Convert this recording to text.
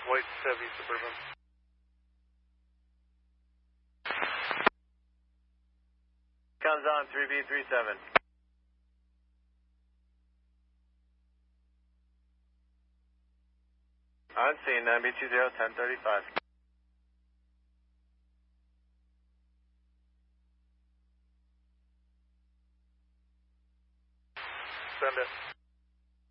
White Chevy Suburban. Comes on 3B37. On scene 9B20 1035. Send it.